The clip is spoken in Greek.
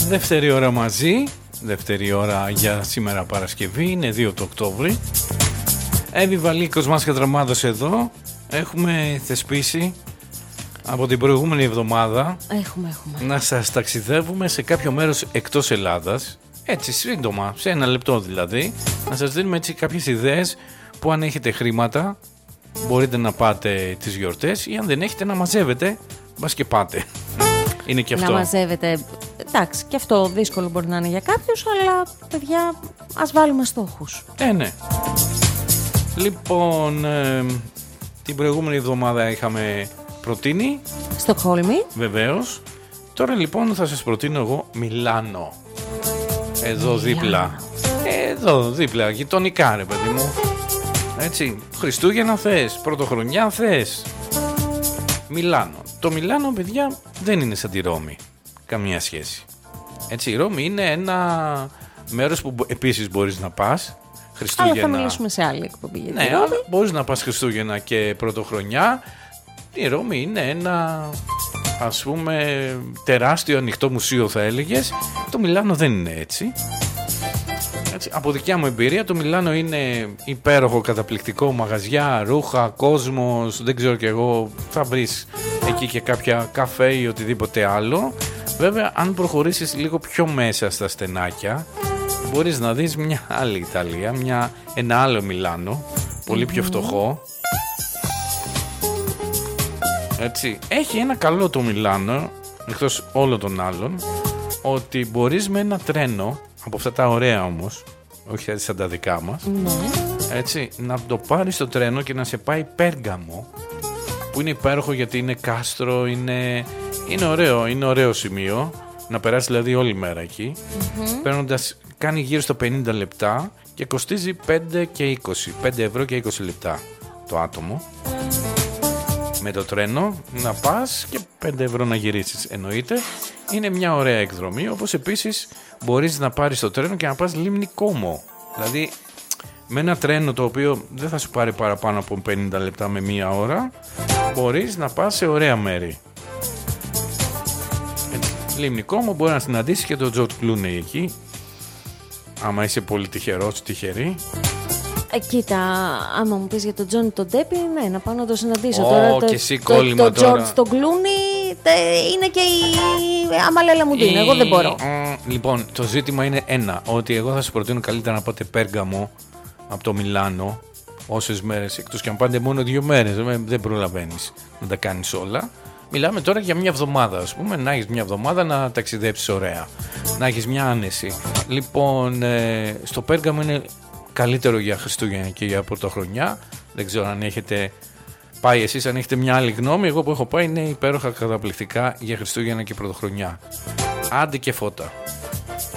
Δεύτερη ώρα μαζί. Δεύτερη ώρα για σήμερα Παρασκευή. Είναι 2 το Οκτώβρη. Εύη Βαλίκος, Μάσκα Δραμάδος εδώ. Έχουμε θεσπίσει από την προηγούμενη εβδομάδα να σας ταξιδεύουμε σε κάποιο μέρος εκτός Ελλάδας. Έτσι σύντομα, σε 1 λεπτό δηλαδή. Να σας δίνουμε έτσι κάποιες ιδέες που αν έχετε χρήματα μπορείτε να πάτε τις γιορτές, ή αν δεν έχετε να μαζεύετε, μπας και πάτε. Είναι και αυτό. Να μαζεύετε, εντάξει, και αυτό δύσκολο μπορεί να είναι για κάποιους, αλλά παιδιά, ας βάλουμε στόχους. Ναι. Λοιπόν, την προηγούμενη εβδομάδα είχαμε προτείνει Στοκχόλμη. Βεβαίως. Τώρα λοιπόν θα σας προτείνω εγώ Μιλάνο. Εδώ δίπλα. Εδώ δίπλα, γειτονικά ρε παιδί μου. Έτσι, Χριστούγεννα θες, Πρωτοχρονιά θες. Μιλάνο. Το Μιλάνο, παιδιά, δεν είναι σαν τη Ρώμη. Καμία σχέση. Έτσι, η Ρώμη είναι ένα μέρος που επίσης μπορείς να πας Χριστούγεννα. Αλλά θα μιλήσουμε σε άλλη εκπομπή. Ναι, αλλά μπορείς να πας Χριστούγεννα και Πρωτοχρονιά. Η Ρώμη είναι ένα, ας πούμε, τεράστιο ανοιχτό μουσείο, θα έλεγες. Το Μιλάνο δεν είναι έτσι. Έτσι, από δικιά μου εμπειρία, το Μιλάνο είναι υπέροχο, καταπληκτικό, μαγαζιά, ρούχα, κόσμος, δεν ξέρω κι εγώ, θα βρεις εκεί και κάποια καφέ ή οτιδήποτε άλλο. Βέβαια, αν προχωρήσεις λίγο πιο μέσα στα στενάκια, μπορείς να δεις μια άλλη Ιταλία, ένα άλλο Μιλάνο, πολύ πιο φτωχό. Έτσι, έχει ένα καλό το Μιλάνο, εκτός όλων των άλλων, ότι μπορείς με ένα τρένο, από αυτά τα ωραία όμως, όχι σαν τα δικά μας, έτσι, να το πάρεις το τρένο και να σε πάει Πέργαμο, που είναι υπέροχο γιατί είναι κάστρο, είναι ωραίο σημείο, να περάσει δηλαδή όλη μέρα εκεί, παίρνοντας, κάνει γύρω στα 50 λεπτά και κοστίζει 5 ευρώ και 20 λεπτά το άτομο. Με το τρένο να πας και 5 ευρώ να γυρίσεις, εννοείται. Είναι μια ωραία εκδρομή, όπως επίσης μπορείς να πάρεις το τρένο και να πας Λίμνη Κόμο. Δηλαδή με ένα τρένο το οποίο δεν θα σου πάρει παραπάνω από 50 λεπτά με 1 ώρα, μπορείς να πας σε ωραία μέρη. Λίμνη Κόμο, μπορεί να συναντήσεις και τον Τζορτζ Κλούνεϊ εκεί, άμα είσαι πολύ τυχερός, τυχερή. Κοίτα, άμα μου πεις για τον Τζόνι τον Ντέπι, ναι, να πάω να το συναντήσω. Τώρα και εσύ κόλλημα τώρα. Το Τζορτζ τον Κλούνι είναι και η Αμαλέλα Μουντίν, εγώ δεν μπορώ. Λοιπόν, το ζήτημα είναι ένα, ότι εγώ θα σου προτείνω καλύτερα να πάτε Πέργαμο από το Μιλάνο, όσες μέρες, εκτός και αν πάτε μόνο 2 μέρες, δεν προλαβαίνεις να τα κάνεις όλα. Μιλάμε τώρα για 1 εβδομάδα, ας πούμε, να έχεις 1 εβδομάδα να ταξιδέψεις ωραία, να έχεις μια άνεση. Λοιπόν, στο Πέργαμο είναι καλύτερο για Χριστούγεννα και για Πρωτοχρονιά. Δεν ξέρω αν έχετε πάει εσείς, αν έχετε μια άλλη γνώμη. Εγώ που έχω πάει είναι υπέροχα, καταπληκτικά για Χριστούγεννα και Πρωτοχρονιά. Άντε και φώτα.